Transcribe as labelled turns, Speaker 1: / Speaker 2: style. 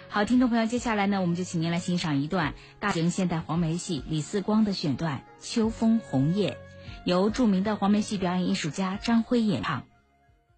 Speaker 1: 好，听众朋友，接下来呢，我们就请您来欣赏一段大型现代黄梅戏李四光的选段《秋风红叶》，由著名的黄梅戏表演艺术家张辉演唱。